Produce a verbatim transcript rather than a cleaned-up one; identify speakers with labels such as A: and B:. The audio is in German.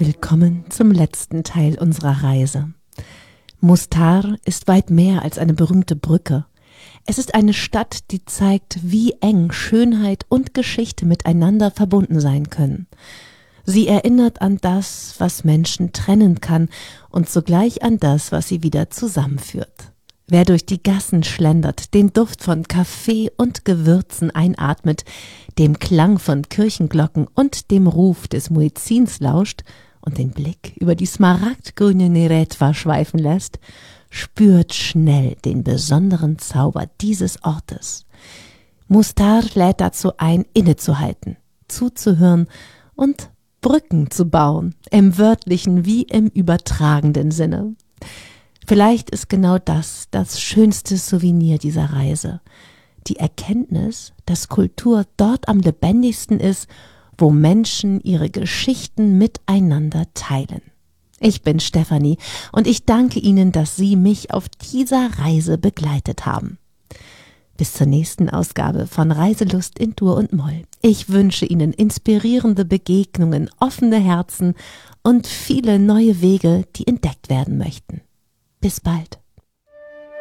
A: Willkommen zum letzten Teil unserer Reise. Mostar ist weit mehr als eine berühmte Brücke. Es ist eine Stadt, die zeigt, wie eng Schönheit und Geschichte miteinander verbunden sein können. Sie erinnert an das, was Menschen trennen kann und zugleich an das, was sie wieder zusammenführt. Wer durch die Gassen schlendert, den Duft von Kaffee und Gewürzen einatmet, dem Klang von Kirchenglocken und dem Ruf des Muezzins lauscht und den Blick über die smaragdgrüne Neretva schweifen lässt, spürt schnell den besonderen Zauber dieses Ortes. Mostar lädt dazu ein, innezuhalten, zuzuhören und Brücken zu bauen, im wörtlichen wie im übertragenden Sinne. Vielleicht ist genau das das schönste Souvenir dieser Reise. Die Erkenntnis, dass Kultur dort am lebendigsten ist, wo Menschen ihre Geschichten miteinander teilen. Ich bin Stefanie und ich danke Ihnen, dass Sie mich auf dieser Reise begleitet haben. Bis zur nächsten Ausgabe von Reiselust in Dur und Moll. Ich wünsche Ihnen inspirierende Begegnungen, offene Herzen und viele neue Wege, die entdeckt werden möchten. Bis bald.